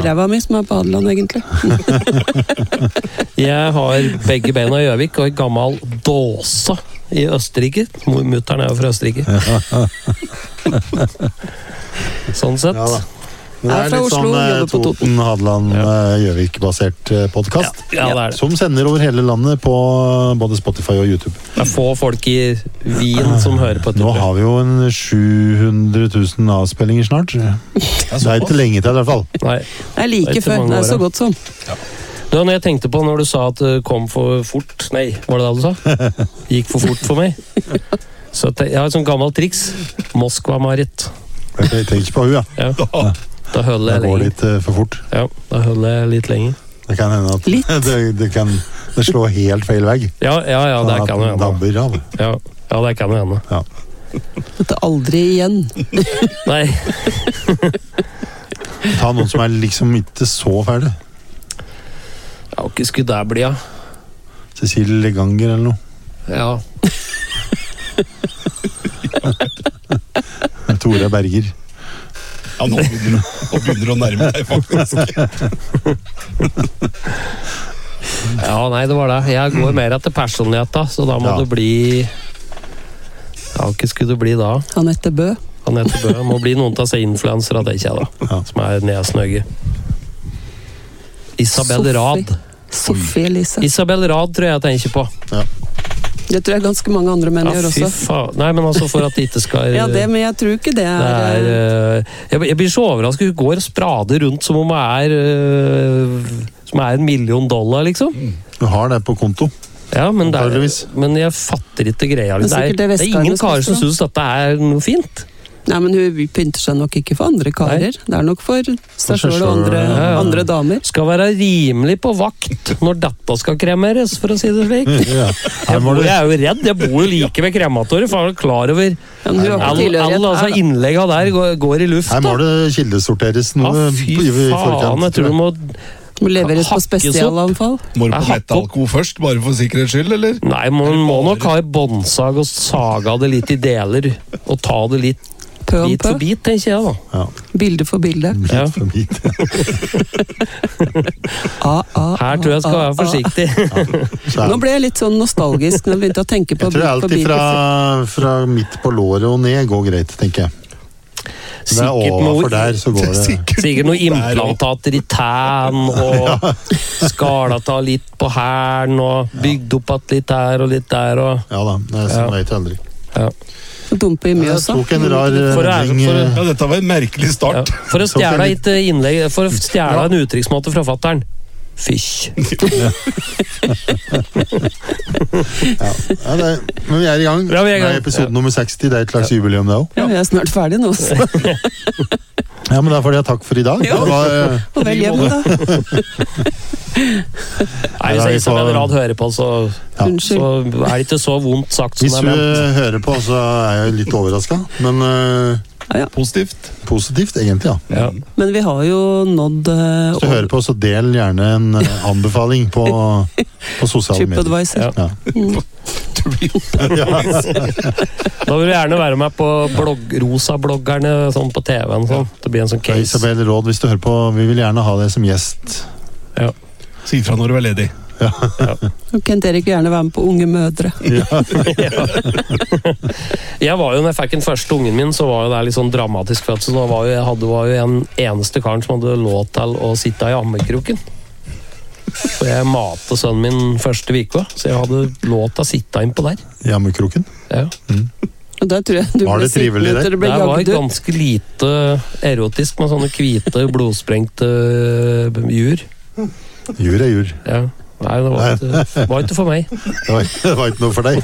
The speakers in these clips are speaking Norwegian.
ræva mi som på Hadeland, egentlig. Jeg har begge beina i Gjøvik og en gammel dåse i Østerrike. Mutteren jo fra Østerrike. Sånn sett. Ja da. Men det fra litt Oslo, jobber på Toten. Toten, Hadeland, Gjøvik-basert podcast. Ja, det det. Som sender over hele landet på både Spotify og YouTube. Det få folk i Wien som hører på Nå har vi jo en 700 000 avspillinger snart. Det ikke lenge til i hvert fall. Nei. Det like ikke før, mange det år, så godt som. Du, når jeg tenkte på når du sa at det kom for fort. Nei, var det du sa? Gikk for fort for meg. Så jeg har et sånt gammelt triks. Moskva-Marit. Jeg tenker ikke på hun, ja. Ja. Da holder jeg Det går lenger. litt for fort. Ja, da holder jeg litt lenger. Det kan hende at det slår helt feil vegg. Ja, det kan jo hende. Dabber av. Ja, det kan jo hende. Ja. Dette aldri igjen. Nei, Ta noen som liksom ikke så ferdig. ja, ikke skulle det bli, ja. Cecilie Leganger eller noe. Ja, Tore Berger. Ja, nå begynner å nærme deg, faktisk. ja, nei, det var det. Jeg går mer etter personlighet, da, så da må Ja. det bli Ja, ikke skulle det bli da? Anette Bø. Anette Bø. Det må bli noen av seg influensere, det ikke jeg, da. Ja. Som nesnøye. Isabel Rad. Sofie Elise. Isabel Rad tror jeg tenker på. Ja. Det tror jeg ganske mange andre menn gjør fy også. faen. Nei, men altså for at det ikke skal Ja, det, men jeg tror ikke det jeg blir så overrasket. Hun går og sprader rundt som om hun som $1 million, liksom. Du har det på konto. Ja, men, Antageligvis. men jeg fatter ikke greia. Men Det sikkert det er ingen Vestgarden karer som skal syns dette er noe fint. Nei, men hun pynter seg nok ikke for andre karer. Det er nok for seg seg selv og selv, ja. andre damer. Skal være rimelig på vakt når dette skal kremeres, for å si det slik. Ja. Her må Jeg du, er jo redd. Jeg bor jo like ved krematoriet, for jeg er klar over Men hun har ikke alle tilhørighet. innlegga der går i lufta. her må det kildesorteres Ja, noe fy i faen, forkant. jeg tror du må Må leveres på hakkes opp. spesialanfall. Må du på Jeg hakker opp. metallko først, bare for sikkerhets skyld, eller? Nei, man må nok ha en båndsag og saga det litt i deler, og ta det litt Pø om bit pø. for bit, tenker jeg da. Ja, Bilde for bilde. bit Ja. for bit. Her tror jeg skal være forsiktig. Så Nå ble jeg litt sånn nostalgisk når jeg begynte å tenke på jeg tror bit for alltid bit. fra midt på låret og ned går greit, tenker jeg. Det er Sikkert overfor der, så går det. Sikkert noen implantater i tæen, og skala ta litt på hæren, og bygd opp at litt her og litt der, og Ja da, det er sånn vet jeg aldri. ja. Dumpe i Jeg Mjøsa. tok en rar For å være- endring. for å- Ja, dette var en merkelig Ja. start. For å stjele et innlegg, for å stjele en uttrykksmåte fra fatteren. Fysj. Ja, men vi er i gang. Ja, vi er i gang. Det episode nummer 60, det er et slags jubileum det også. Ja, jeg er snart ferdig nå, så. Ja, men da får jeg takk for i dag. Det var, Og vel hjem, da. Nei, hvis Isabel Rad hører på, så Unnskyld. er det ikke så vondt sagt som hvis det du er ment. hører på, så er jeg litt overrasket. Men Positivt. positivt, egentlig, ja. Ja. Men vi har jo nådd Hvis du hører på, så del gjerne en anbefaling på sosiale medier. TripAdvisor. Ja. Ja. Da vil du gjerne være med på rosa-bloggerne sånn på TV-en. Sånn. Det blir en sånn case. Isabel Råd, hvis du hører på, vi vil gjerne ha deg som gjest. Ja. Si ifra når du er ledig. Og Kent Erik vil gjerne være med på Unge mødre. Jeg var jo, når jeg fikk den første ungen min, så var jo det litt sånn dramatisk fødsel. Da var jo en eneste karen som hadde lov til å sitte i ammekroken. Så jeg matet sønnen min første uka, så jeg hadde lov til å sitte innpå der. I ammekroken. Ja. Og der tror jeg du Var ble det trivelig sittende der? til det ble Det var jagd ut. ganske lite erotisk med sånne hvite, blodsprengte jur. Jur er jur. Ja. Nei, det var ikke for meg. Det var ikke noe for deg.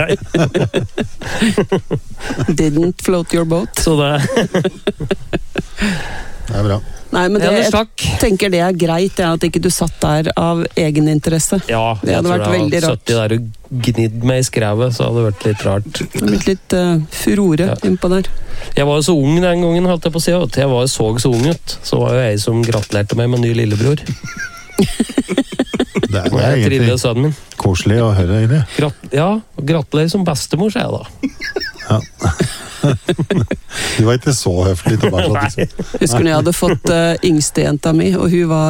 Didn't float your boat. Så det Det er bra. Nei, men det, Ellers jeg takk. tenker det er greit, det, at ikke du satt der av egeninteresse. Ja, Det hadde vært veldig rart. 70 der og gnidd meg i skrevet, så hadde det vært litt rart. Det har blitt litt furore Ja. innpå der. Jeg var jo så ung den gangen, holdt jeg på å si. Jeg var jo så ung ut. Så var jo jeg som gratulerte meg med ny lillebror. Det er Når jeg egentlig trillet sønnen min. koselig å høre, egentlig. Gratulerer som bestemor, sier jeg da. Du var ikke så høflig tilbake. Nei. Husker når jeg hadde fått yngstejenta mi, og hun var